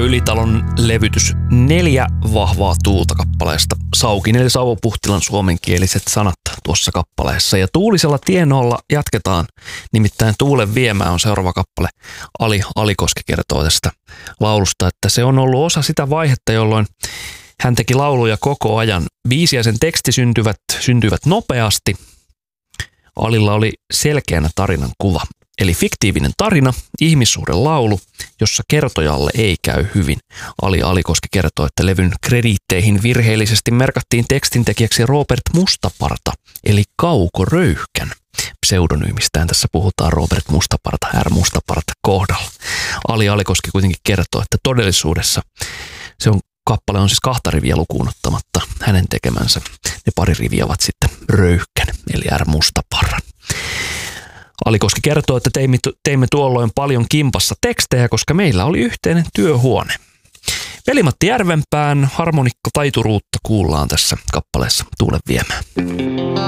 Ylitalon levytys 4 vahvaa tuulta kappaleesta. Saukinen eli Sauvo Puhtilan suomenkieliset sanat tuossa kappaleessa. Ja tuulisella tienoilla jatketaan, nimittäin Tuulen viemää on seuraava kappale. Ali Alikoski kertoo tästä laulusta, että se on ollut osa sitä vaihetta, jolloin hän teki lauluja koko ajan. Biisi ja sen teksti syntyivät nopeasti. Alilla oli selkeänä tarinan kuva. Eli fiktiivinen tarina, ihmissuhdelaulu, jossa kertojalle ei käy hyvin. Ali Alikoski kertoo, että levyn krediitteihin virheellisesti merkattiin tekstintekijäksi Robert Mustaparta, eli Kauko Röyhkän. Pseudonyymistään tässä puhutaan Robert Mustaparta, R. Mustaparta kohdalla. Ali Alikoski kuitenkin kertoo, että todellisuudessa kappale on siis 2 riviä lukuun ottamatta hänen tekemänsä. Ne pari riviä ovat sitten Röyhkän, eli R. Mustaparran. Alikoski kertoo, että teimme tuolloin paljon kimpassa tekstejä, koska meillä oli yhteinen työhuone. Veli-Matti Järvenpään harmonikka taituruutta kuullaan tässä kappaleessa Tuulen viemään.